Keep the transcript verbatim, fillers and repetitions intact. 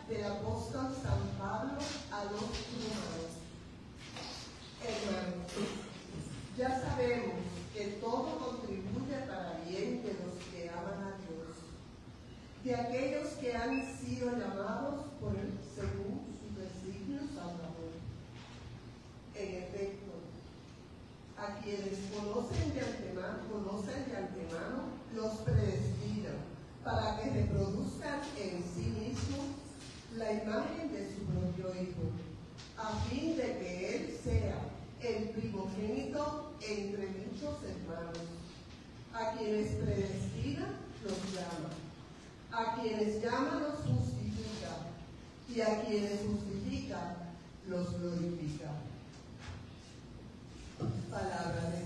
del apóstol San Pablo a los romanos. Hermanos, ya sabemos que todo contribuye para bien de los que aman a Dios, de aquellos que han sido llamados por él según su designio salvador. En efecto, a quienes conocen de antemano, conocen de antemano, los predestina para que reproduzcan en sí mismos la imagen de su propio Hijo, a fin de que Él sea el primogénito entre muchos hermanos. A quienes predestina, los llama. A quienes llama, los justifica. Y a quienes justifica, los glorifica. Palabra de